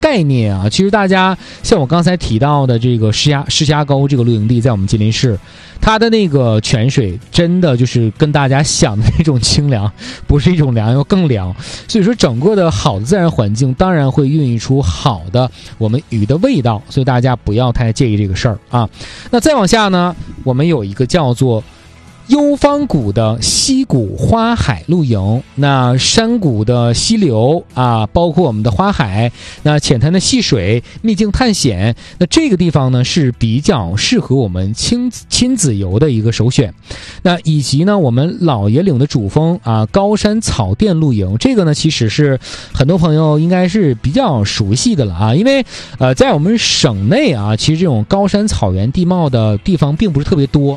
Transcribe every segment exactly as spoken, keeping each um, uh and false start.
概念啊，其实大家像我刚才提到的这个狮峡狮峡沟这个露营地，在我们吉林市，它的那个泉水真的就是跟大家想的那种清凉，不是一种凉，要更凉。所以说，整个的好的自然环境，当然会孕育出好的我们鱼的味道，所以大家不要太介意这个事儿啊。那再往下呢，我们有一个叫做幽芳谷的溪谷花海露营，那山谷的溪流啊，包括我们的花海，那浅滩的戏水，秘境探险，那这个地方呢是比较适合我们亲亲子游的一个首选。那以及呢，我们老爷岭的主峰啊，高山草甸露营，这个呢其实是很多朋友应该是比较熟悉的了啊，因为呃在我们省内啊，其实这种高山草原地貌的地方并不是特别多。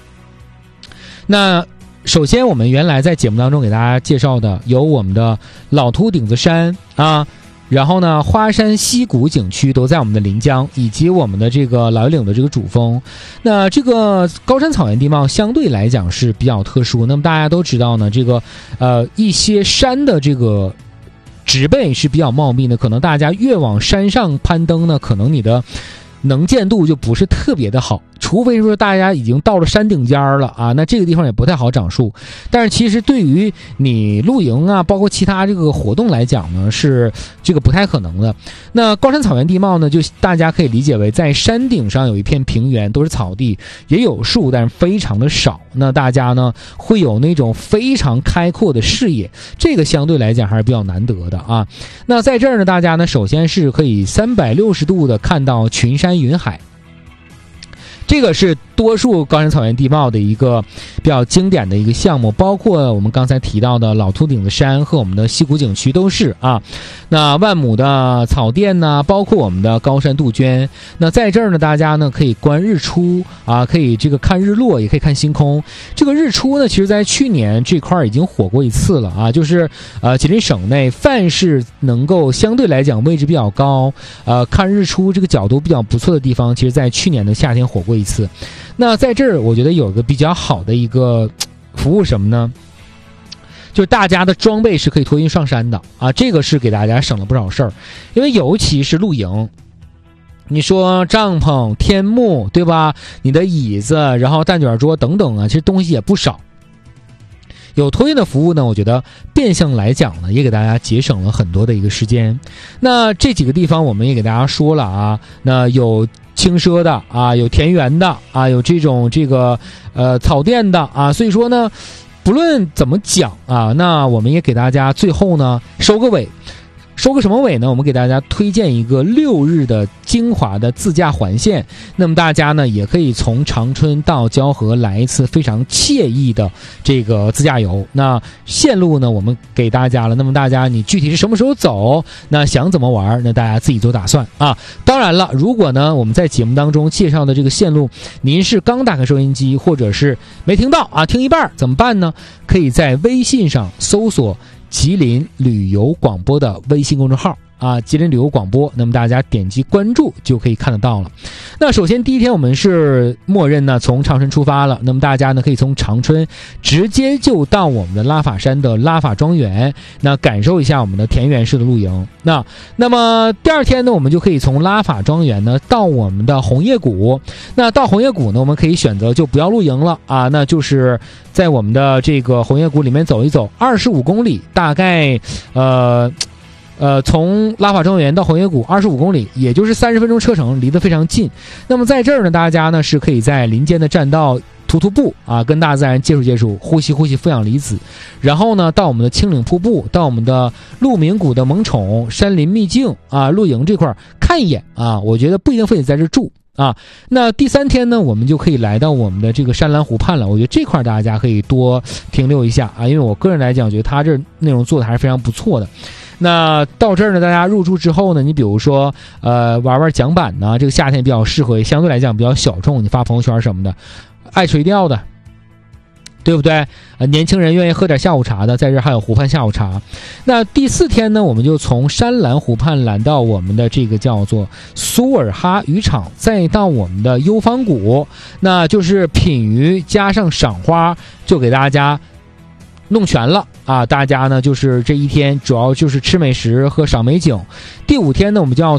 那首先我们原来在节目当中给大家介绍的有我们的老秃顶子山啊，然后呢花山溪谷景区都在我们的临江，以及我们的这个老爷岭的这个主峰。那这个高山草原地貌相对来讲是比较特殊，那么大家都知道呢，这个呃一些山的这个植被是比较茂密的，可能大家越往山上攀登呢，可能你的能见度就不是特别的好，除非说大家已经到了山顶尖了啊，那这个地方也不太好长树。但是其实对于你露营啊，包括其他这个活动来讲呢，是这个不太可能的。那高山草原地貌呢，就大家可以理解为在山顶上有一片平原，都是草地，也有树，但是非常的少。那大家呢会有那种非常开阔的视野，这个相对来讲还是比较难得的啊。那在这儿呢，大家呢首先是可以三百六十度的看到群山云海。这个是多数高山草原地貌的一个比较经典的一个项目，包括我们刚才提到的老秃顶子山和我们的溪谷景区都是啊。那万亩的草甸呢，包括我们的高山杜鹃，那在这儿呢，大家呢可以观日出啊，可以这个看日落，也可以看星空。这个日出呢，其实在去年这块已经火过一次了啊，就是呃吉林省内凡是能够相对来讲位置比较高，呃看日出这个角度比较不错的地方，其实在去年的夏天火过一次。那在这儿我觉得有一个比较好的一个服务什么呢，就是大家的装备是可以托运上山的啊，这个是给大家省了不少事儿。因为尤其是露营，你说帐篷、天幕，对吧？你的椅子，然后蛋卷桌等等啊，其实东西也不少。有托运的服务呢，我觉得变相来讲呢，也给大家节省了很多的一个时间。那这几个地方我们也给大家说了啊，那有轻奢的啊，有田园的啊，有这种这个呃草甸的啊，所以说呢，不论怎么讲啊，那我们也给大家最后呢收个尾。收个什么尾呢？我们给大家推荐一个六日的精华的自驾环线，那么大家呢也可以从长春到蛟河来一次非常惬意的这个自驾游。那线路呢我们给大家了，那么大家你具体是什么时候走，那想怎么玩，那大家自己做打算啊。当然了，如果呢我们在节目当中介绍的这个线路您是刚打开收音机，或者是没听到啊，听一半怎么办呢？可以在微信上搜索吉林旅游广播的微信公众号啊，吉林旅游广播，那么大家点击关注就可以看得到了。那首先第一天我们是默认呢从长春出发了，那么大家呢可以从长春直接就到我们的拉法山的拉法庄园，那感受一下我们的田园式的露营。那那么第二天呢，我们就可以从拉法庄园呢到我们的红叶谷。那到红叶谷呢，我们可以选择就不要露营了啊，那就是在我们的这个红叶谷里面走一走，二十五公里，大概呃呃，从拉法庄园到红叶谷二十五公里，也就是三十分钟车程，离得非常近。那么在这儿呢，大家呢是可以在林间的栈道徒徒步啊，跟大自然接触接触，呼吸呼吸负氧离子。然后呢，到我们的青岭瀑布，到我们的鹿鸣谷的萌宠山林秘境啊，露营这块看一眼啊，我觉得不一定非得在这住啊。那第三天呢，我们就可以来到我们的这个山蓝湖畔了。我觉得这块大家可以多停留一下啊，因为我个人来讲，觉得它这内容做的还是非常不错的。那到这儿呢，大家入住之后呢，你比如说呃玩玩桨板呢，这个夏天比较适合，相对来讲比较小众，你发朋友圈什么的，爱垂钓的，对不对？呃，年轻人愿意喝点下午茶的，在这还有湖畔下午茶。那第四天呢，我们就从山蓝湖畔来到我们的这个叫做苏尔哈渔场，再到我们的幽芳谷，那就是品鱼加上赏花，就给大家弄全了啊，大家呢就是这一天主要就是吃美食和赏美景。第五天呢，我们就要